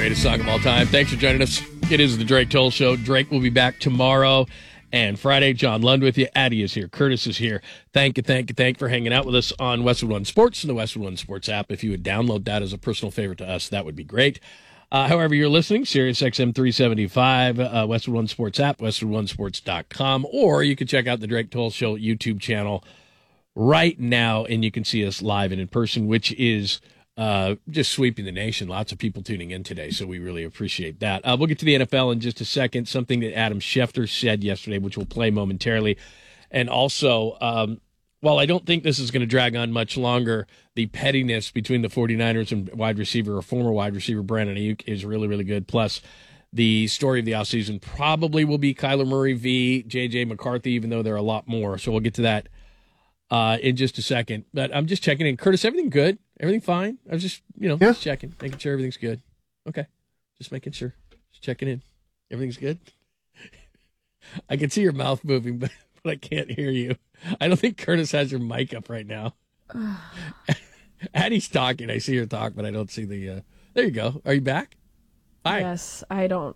greatest song of all time. Thanks for joining us. It is the Drake Toll Show. Drake will be back tomorrow and Friday. John Lund with you. Addie is here. Curtis is here. Thank you for hanging out with us on Westwood One Sports and the Westwood One Sports app. If you would download that as a personal favorite to us, that would be great. However you're listening, Sirius XM 375, Westwood One Sports app, westwoodonesports.com, or you can check out the Drake Toll Show YouTube channel right now, and you can see us live and in person, which is just sweeping the nation. Lots of people tuning in today, so we really appreciate that. We'll get to the NFL in just a second, something that Adam Schefter said yesterday, which we'll play momentarily. And also, while I don't think this is going to drag on much longer, the pettiness between the 49ers and former wide receiver Brandon Ayuk is really, really good. Plus, the story of the offseason probably will be Kyler Murray v. J.J. McCarthy, even though there are a lot more. So we'll get to that in just a second. But I'm just checking in. Curtis, everything good? Everything fine? I was just, just checking, making sure everything's good. Okay. Just making sure. Just checking in. Everything's good? I can see your mouth moving, but I can't hear you. I don't think Curtis has your mic up right now. Addie's talking. I see her talk, but I don't see the... There you go. Are you back? Hi. Yes, I don't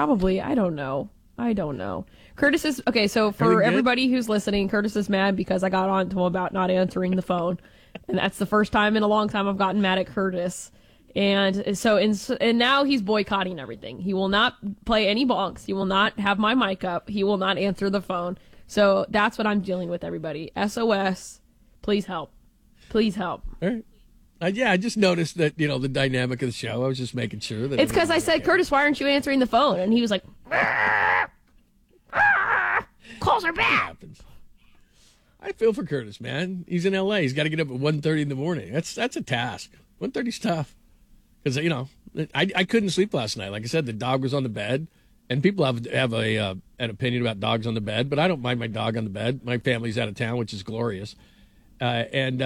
know. Curtis is... Okay, so for everybody who's listening, Curtis is mad because I got on to him about not answering the phone. And that's the first time in a long time I've gotten mad at Curtis. And so, and now he's boycotting everything. He will not play any bonks. He will not have my mic up. He will not answer the phone. So that's what I'm dealing with, everybody. SOS. Please help. Please help. All right. I just noticed that, the dynamic of the show. I was just making sure that... It's because I said, Curtis, why aren't you answering the phone? And he was like, calls are bad. I feel for Curtis, man. He's in L.A. He's got to get up at 1:30 in the morning. That's a task. 1:30's tough. Because, I couldn't sleep last night. Like I said, the dog was on the bed. And people have an opinion about dogs on the bed, but I don't mind my dog on the bed. My family's out of town, which is glorious. And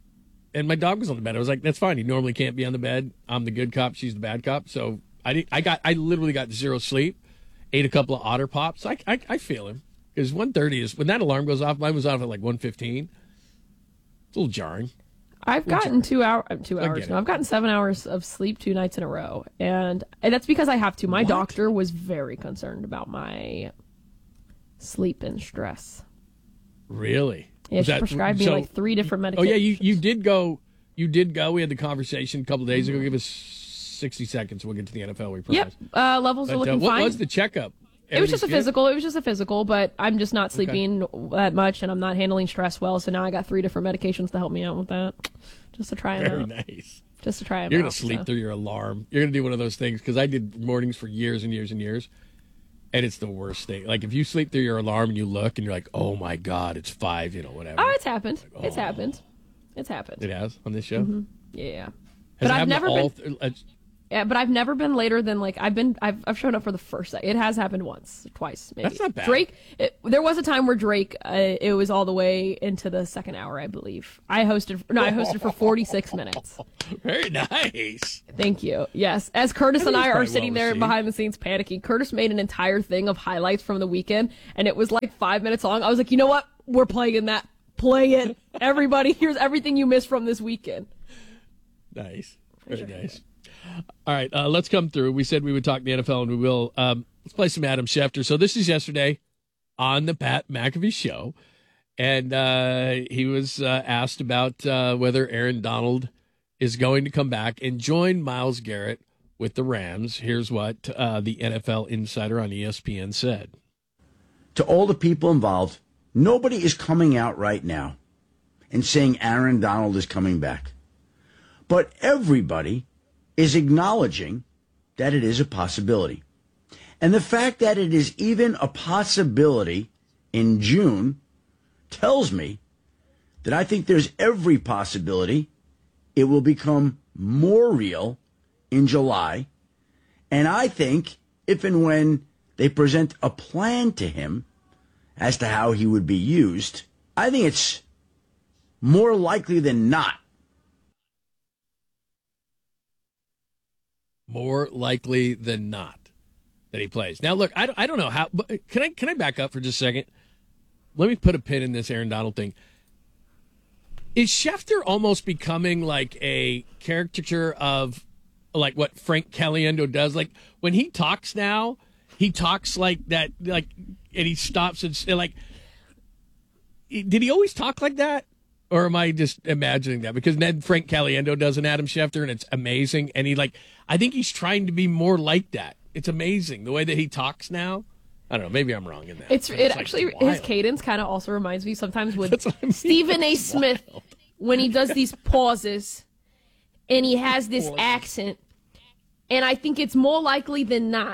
my dog was on the bed. I was like, that's fine. He normally can't be on the bed. I'm the good cop. She's the bad cop. So I literally got zero sleep. Ate a couple of Otter Pops. I feel him. Because 1:30 is, when that alarm goes off, mine was off at like 1:15. It's a little jarring. I've gotten 2 hours. No, I've gotten 7 hours of sleep 2 nights in a row. And that's because I have to. My doctor was very concerned about my sleep and stress. Really? Yeah, she prescribed me like 3 different medications. Oh, yeah, you did go. You did go. We had the conversation a couple of days ago. Give us 60 seconds. We'll get to the NFL, we promise. Yep. Levels are looking fine. What was the checkup? It was just a physical. It was just a physical, but I'm just not sleeping that much, and I'm not handling stress well. So now I got 3 different medications to help me out with that, just to try them out. Very nice. Just to try them out. You're gonna sleep through your alarm. You're gonna do one of those things because I did mornings for years and years and years, and it's the worst thing. Like if you sleep through your alarm and you look and you're like, oh my god, it's 5, whatever. Oh, it's happened. Like, It's happened. It's happened. It has on this show. Mm-hmm. Yeah. But I've never been. Yeah, but I've never been later than I've shown up for the first day. It has happened once, twice, maybe. That's not bad. Drake, there was a time where Drake, it was all the way into the second hour, I believe. I hosted for 46 minutes. Very nice. Thank you. Yes, as Curtis and I are sitting there behind the scenes panicking, Curtis made an entire thing of highlights from the weekend, and it was like 5 minutes long. I was like, you know what? We're playing that. Play it. Everybody, here's everything you missed from this weekend. Nice. Very nice. All right, let's come through. We said we would talk the NFL, and we will. Let's play some Adam Schefter. So this is yesterday on the Pat McAfee show, and he was asked about whether Aaron Donald is going to come back and join Myles Garrett with the Rams. Here's what the NFL insider on ESPN said. To all the people involved, nobody is coming out right now and saying Aaron Donald is coming back. But everybody is acknowledging that it is a possibility. And the fact that it is even a possibility in June tells me that I think there's every possibility it will become more real in July. And I think if and when they present a plan to him as to how he would be used, I think it's more likely than not. More likely than not that he plays. Now, look, I don't know how. But can I back up for just a second? Let me put a pin in this Aaron Donald thing. Is Schefter almost becoming like a caricature of like what Frank Caliendo does. Like when he talks now, he talks like that, like, and he stops and like, did he always talk like that? Or am I just imagining that? Because then Frank Caliendo does an Adam Schefter, and it's amazing. And I think he's trying to be more like that. It's amazing the way that he talks now. I don't know. Maybe I'm wrong in that. His cadence kind of also reminds me sometimes with Stephen A. It's Smith wild. when he does these pauses and he has this accent. And I think it's more likely than not.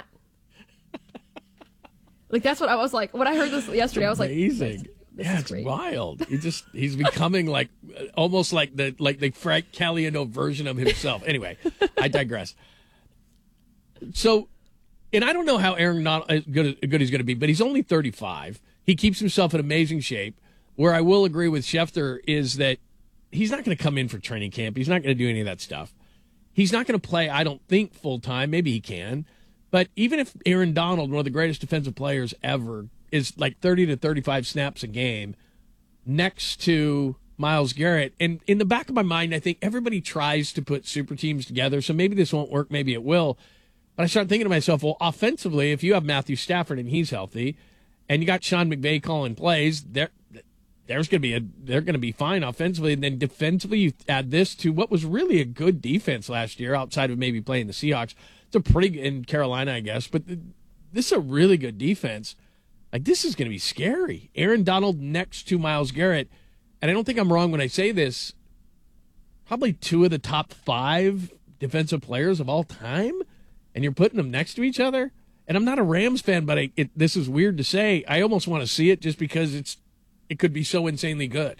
Like, that's what I was like. When I heard this yesterday, I was like, amazing. Yeah, it's great. Wild. He's becoming like almost like the Frank Caliendo version of himself. Anyway, I digress. So, and I don't know how Aaron not as good he's going to be, but he's only 35. He keeps himself in amazing shape. Where I will agree with Schefter is that he's not going to come in for training camp. He's not going to do any of that stuff. He's not going to play, I don't think, full time. Maybe he can. But even if Aaron Donald, one of the greatest defensive players ever, is like 30 to 35 snaps a game next to Myles Garrett. And in the back of my mind, I think everybody tries to put super teams together. So maybe this won't work. Maybe it will. But I start thinking to myself, well, offensively, if you have Matthew Stafford and he's healthy, and you got Sean McVay calling plays, they're going to be fine offensively. And then defensively, you add this to what was really a good defense last year, outside of maybe playing the Seahawks. It's a pretty in Carolina, I guess, but this is a really good defense. Like, this is going to be scary. Aaron Donald next to Myles Garrett, and I don't think I'm wrong when I say this, probably 2 of the top 5 defensive players of all time, and you're putting them next to each other. And I'm not a Rams fan, but this is weird to say. I almost want to see it just because it could be so insanely good.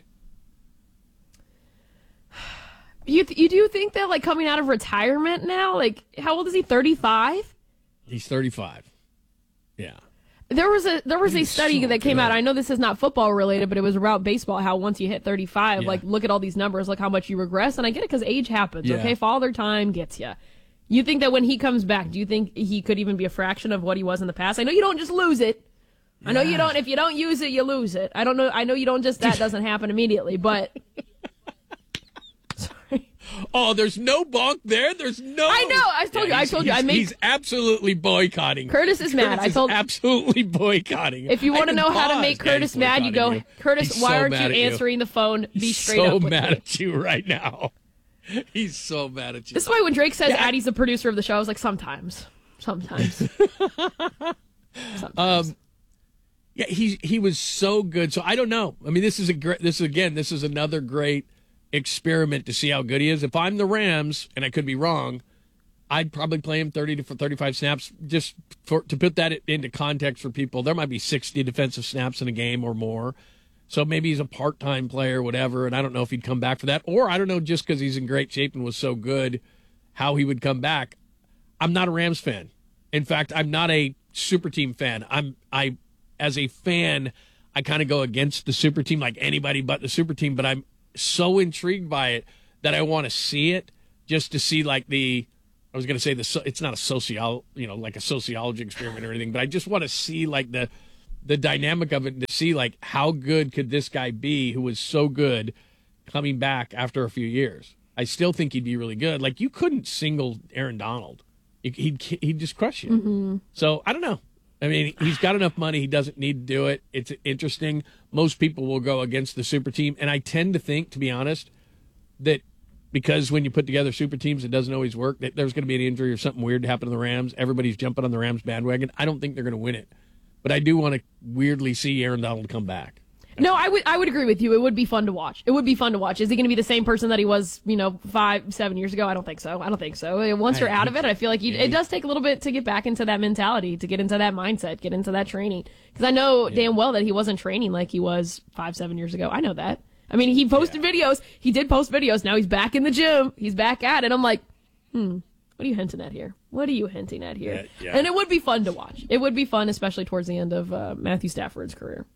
You do think that, like, coming out of retirement now, like, how old is he, 35? He's 35. Yeah. There was a study so that came good. out. I know this is not football related, but it was about baseball, how once you hit 35, Yeah. like, look at all these numbers, look how much you regress. And I get it because age happens, Yeah. okay? Father time gets you. You think that when he comes back, do you think he could even be a fraction of what he was in the past? I know you don't just lose it. I know you don't. If you don't use it, you lose it. I don't know. I know you don't just, that doesn't happen immediately, but. Sorry. Oh, there's no bonk there. There's no. I know. I told you. He's absolutely boycotting. Curtis is mad. Absolutely boycotting. If you want to know how to make Curtis mad, you go, Curtis, why aren't you answering the phone? Be straight up with me. He's so mad at you right now. He's so mad at you. This is why when Drake says Addie's the producer of the show, I was like, sometimes. Yeah, he was so good. So I don't know. I mean, this is another great experiment to see how good he is. If I'm the Rams, and I could be wrong, I'd probably play him 30 to 35 snaps just to put that into context for people. There might be 60 defensive snaps in a game or more. So maybe he's a part-time player, whatever, and I don't know if he'd come back for that. Or I don't know, just because he's in great shape and was so good, how he would come back. I'm not a Rams fan. In fact, I'm not a super team fan. As a fan, I kind of go against the super team like anybody but the super team, but I'm so intrigued by it that I want to see it just to see like I was going to say it's not a like a sociology experiment or anything, but I just want to see like the dynamic of it and to see like how good could this guy be who was so good coming back after a few years. I still think he'd be really good. Like, you couldn't single Aaron Donald. He'd just crush you. Mm-hmm. So I don't know. I mean, he's got enough money. He doesn't need to do it. It's interesting. Most people will go against the super team. And I tend to think, to be honest, that because when you put together super teams, it doesn't always work, that there's going to be an injury or something weird to happen to the Rams. Everybody's jumping on the Rams bandwagon. I don't think they're going to win it. But I do want to weirdly see Aaron Donald come back. No, I would agree with you. It would be fun to watch. Is he going to be the same person that he was, 5-7 years ago? I don't think so. Once you're out of it, I feel like it does take a little bit to get back into that mentality, to get into that mindset, get into that training. Because I know damn well that he wasn't training like he was 5-7 years ago. I know that. I mean, he posted videos. He did post videos. Now he's back in the gym. He's back at it. I'm like, what are you hinting at here? Yeah. And it would be fun to watch. It would be fun, especially towards the end of Matthew Stafford's career.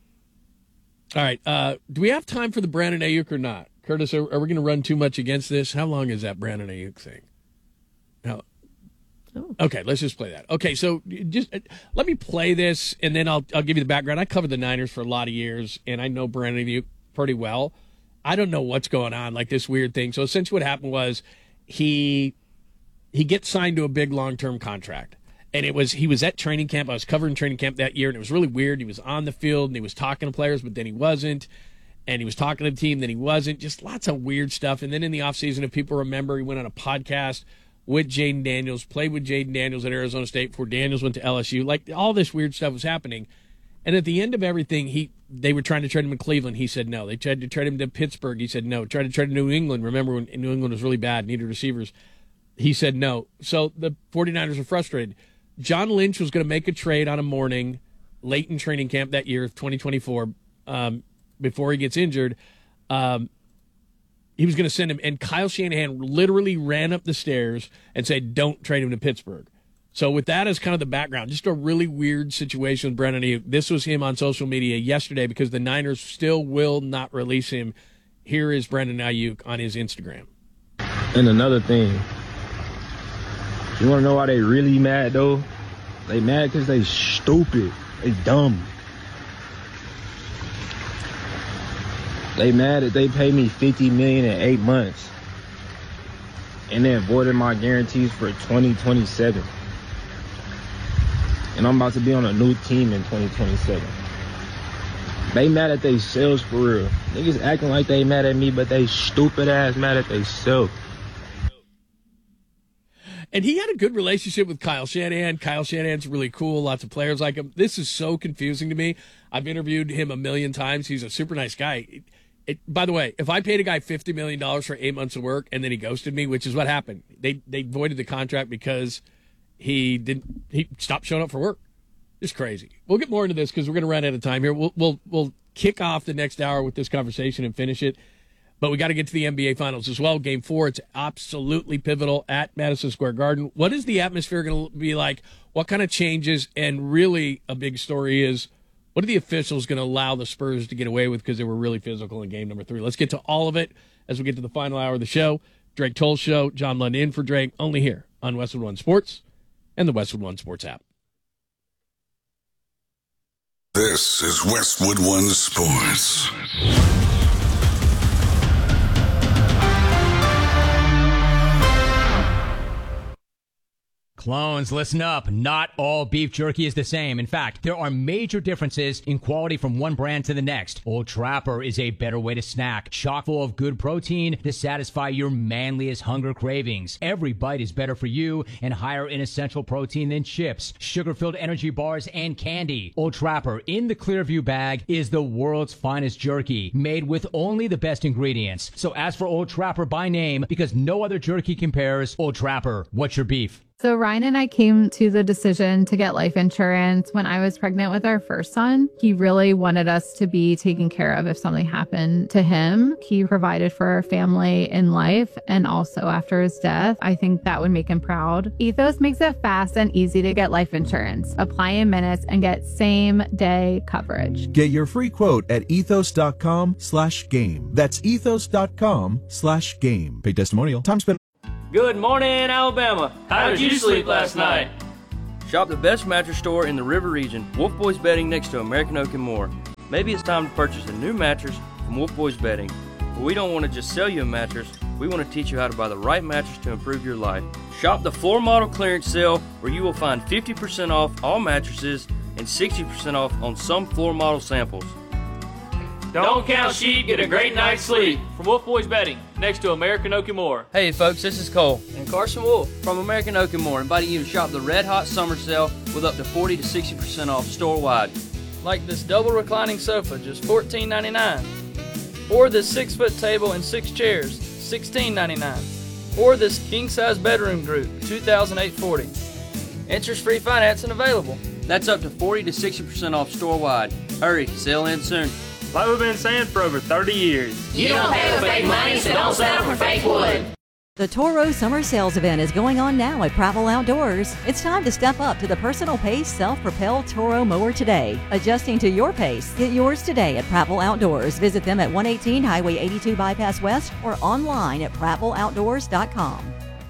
All right. Do we have time for the Brandon Ayuk or not? Curtis, are we going to run too much against this? How long is that Brandon Ayuk thing? No. Oh. Okay, let's just play that. Okay, so just let me play this, and then I'll give you the background. I covered the Niners for a lot of years, and I know Brandon Ayuk pretty well. I don't know what's going on, like this weird thing. So essentially what happened was he he gets signed to a big long-term contract. And he was at training camp. I was covering training camp that year, and it was really weird. He was on the field, and he was talking to players, but then he wasn't. And he was talking to the team, then he wasn't. Just lots of weird stuff. And then in the offseason, if people remember, he went on a podcast with Jaden Daniels, played with Jaden Daniels at Arizona State before Daniels went to LSU. Like, all this weird stuff was happening. And at the end of everything, they were trying to trade him in Cleveland. He said no. They tried to trade him to Pittsburgh. He said no. Tried to trade him to New England. Remember when New England was really bad, needed receivers. He said no. So the 49ers are frustrated. John Lynch was going to make a trade on a morning late in training camp that year of 2024 before he gets injured. He was going to send him, and Kyle Shanahan literally ran up the stairs and said, don't trade him to Pittsburgh. So with that as kind of the background, just a really weird situation with Brandon Ayuk. This was him on social media yesterday because the Niners still will not release him. Here is Brandon Ayuk on his Instagram. And another thing, you want to know why they really mad, though? They mad because they stupid. They dumb. They mad that they paid me $50 million in 8 months. And they avoided my guarantees for 2027. And I'm about to be on a new team in 2027. They mad at they selves for real. Niggas acting like they mad at me, but they stupid ass mad at they self. And he had a good relationship with Kyle Shanahan. Kyle Shanahan's really cool. Lots of players like him. This is so confusing to me. I've interviewed him a million times. He's a super nice guy. By the way, if I paid a guy $50 million for 8 months of work and then he ghosted me, which is what happened, they voided the contract because he stopped showing up for work. Just crazy. We'll get more into this because we're going to run out of time here. We'll kick off the next hour with this conversation and finish it. But we got to get to the NBA Finals as well. Game 4, it's absolutely pivotal at Madison Square Garden. What is the atmosphere going to be like? What kind of changes? And really a big story is, what are the officials going to allow the Spurs to get away with because they were really physical in game number 3? Let's get to all of it as we get to the final hour of the show. Drake Toll Show, John Lund in for Drake, only here on Westwood One Sports and the Westwood One Sports app. This is Westwood One Sports. Clones, listen up. Not all beef jerky is the same. In fact, there are major differences in quality from one brand to the next. Old Trapper is a better way to snack, chock full of good protein to satisfy your manliest hunger cravings. Every bite is better for you and higher in essential protein than chips, sugar-filled energy bars, and candy. Old Trapper in the Clearview bag is the world's finest jerky, made with only the best ingredients. So ask for Old Trapper by name because no other jerky compares. Old Trapper, what's your beef? So Ryan and I came to the decision to get life insurance when I was pregnant with our first son. He really wanted us to be taken care of if something happened to him. He provided for our family in life and also after his death. I think that would make him proud. Ethos makes it fast and easy to get life insurance. Apply in minutes and get same-day coverage. Get your free quote at ethos.com/game. That's ethos.com/game. Pay testimonial. Time spent. Good morning, Alabama. How did you sleep last night? Shop the best mattress store in the River Region, Wolf Boys Bedding next to American Oak and more. Maybe it's time to purchase a new mattress from Wolf Boys Bedding. But we don't want to just sell you a mattress. We want to teach you how to buy the right mattress to improve your life. Shop the floor model clearance sale where you will find 50% off all mattresses and 60% off on some floor model samples. Don't count sheep, get a great night's sleep. From Wolf Boys Bedding, next to American Oak and More. Hey folks, this is Cole and Carson Wolf from American Oak and More, inviting you to shop the Red Hot Summer Sale with up to 40 to 60% off store-wide. Like this double reclining sofa, just $14.99. Or this 6-foot table and 6 chairs, $16.99. Or this king-size bedroom group, $2,840. Interest-free financing available. That's up to 40 to 60% off store-wide. Hurry, sale ends soon. Like we've been saying for over 30 years. You don't pay with fake money, so don't settle for fake wood. The Toro Summer Sales Event is going on now at Prattville Outdoors. It's time to step up to the personal pace self-propelled Toro mower today. Adjusting to your pace, get yours today at Prattville Outdoors. Visit them at 118 Highway 82 Bypass West or online at prattvilleoutdoors.com.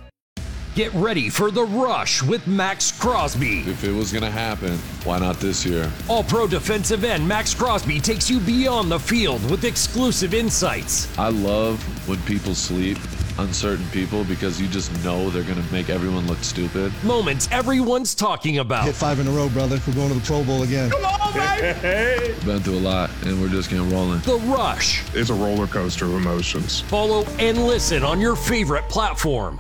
Get ready for the rush with Max Crosby. If it was going to happen, why not this year? All-Pro defensive end Max Crosby takes you beyond the field with exclusive insights. I love when people sleep uncertain people because you just know they're going to make everyone look stupid. Moments everyone's talking about. Hit 5 in a row, brother. We're going to the Pro Bowl again. Come on, baby! Been through a lot, and we're just getting rolling. The Rush. It's a roller coaster of emotions. Follow and listen on your favorite platform.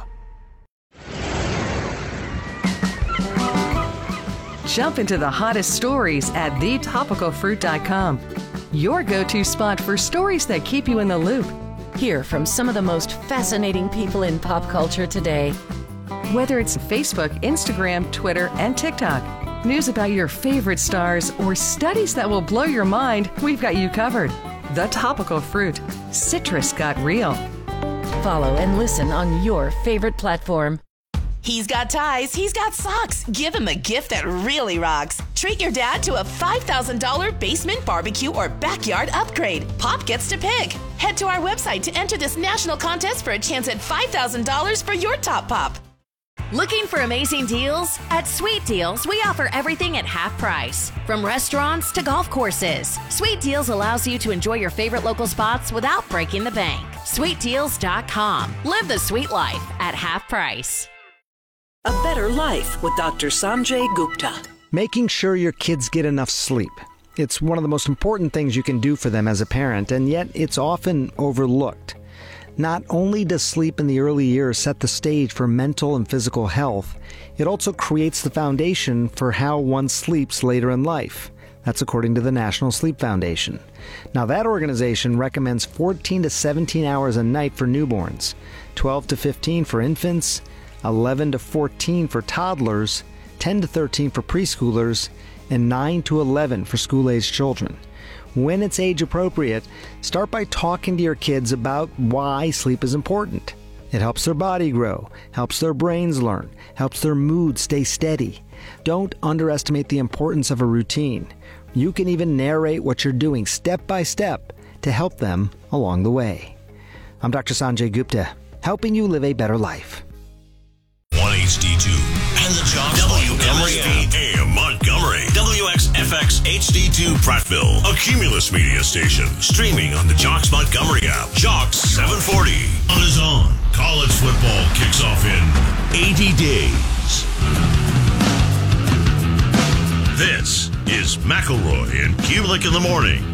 Jump into the hottest stories at thetopicalfruit.com. Your go-to spot for stories that keep you in the loop. Hear from some of the most fascinating people in pop culture today. Whether it's Facebook, Instagram, Twitter, and TikTok, news about your favorite stars, or studies that will blow your mind, we've got you covered. The Topical Fruit. Citrus got real. Follow and listen on your favorite platform. He's got ties, he's got socks. Give him a gift that really rocks. Treat your dad to a $5,000 basement barbecue or backyard upgrade. Pop gets to pick. Head to our website to enter this national contest for a chance at $5,000 for your top pop. Looking for amazing deals? At Sweet Deals, we offer everything at half price. From restaurants to golf courses, Sweet Deals allows you to enjoy your favorite local spots without breaking the bank. SweetDeals.com. Live the sweet life at half price. A better life with Dr. Sanjay Gupta. Making sure your kids get enough sleep. It's one of the most important things you can do for them as a parent, and yet it's often overlooked. Not only does sleep in the early years set the stage for mental and physical health, it also creates the foundation for how one sleeps later in life. That's according to the National Sleep Foundation. Now, that organization recommends 14 to 17 hours a night for newborns, 12 to 15 for infants, 11 to 14 for toddlers, 10 to 13 for preschoolers, and 9 to 11 for school-aged children. When it's age appropriate, start by talking to your kids about why sleep is important. It helps their body grow, helps their brains learn, helps their mood stay steady. Don't underestimate the importance of a routine. You can even narrate what you're doing step by step to help them along the way. I'm Dr. Sanjay Gupta, helping you live a better life. HD2 and the Jocks WMSP AM Montgomery, WXFX HD2 Prattville, a Cumulus media station, streaming on the Jocks Montgomery app. Jocks 740 on his own. College football kicks off in 80 days. This is McElroy and Kubelik in the morning.